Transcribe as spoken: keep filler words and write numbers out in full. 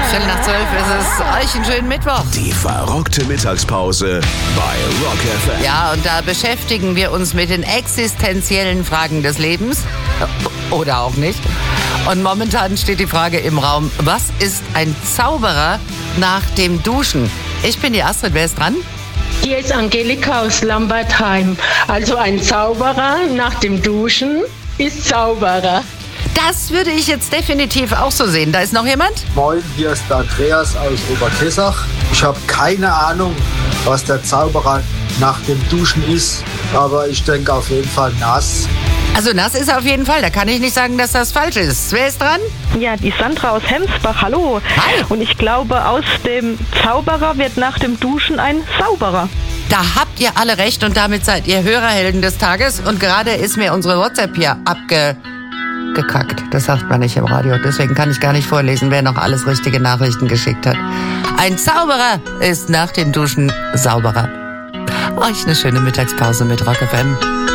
Viertel nach zwölf ist es. Euch einen schönen Mittwoch. Die verrockte Mittagspause bei Rock F M. Ja, und da beschäftigen wir uns mit den existenziellen Fragen des Lebens. Oder auch nicht. Und momentan steht die Frage im Raum, was ist ein Zauberer nach dem Duschen? Ich bin die Astrid, wer ist dran? Hier ist Angelika aus Lambertheim. Also ein Zauberer nach dem Duschen ist Zauberer. Das würde ich jetzt definitiv auch so sehen. Da ist noch jemand? Moin, hier ist der Andreas aus Oberkessach. Ich habe keine Ahnung, was der Zauberer nach dem Duschen ist, aber ich denke auf jeden Fall nass. Also nass ist auf jeden Fall, da kann ich nicht sagen, dass das falsch ist. Wer ist dran? Ja, die Sandra aus Hemsbach, hallo. Hi. Und ich glaube, aus dem Zauberer wird nach dem Duschen ein Sauberer. Da habt ihr alle recht und damit seid ihr Hörerhelden des Tages. Und gerade ist mir unsere WhatsApp hier abgekackt. Das sagt man nicht im Radio, deswegen kann ich gar nicht vorlesen, wer noch alles richtige Nachrichten geschickt hat. Ein Zauberer ist nach dem Duschen Sauberer. Euch eine schöne Mittagspause mit Rock F M.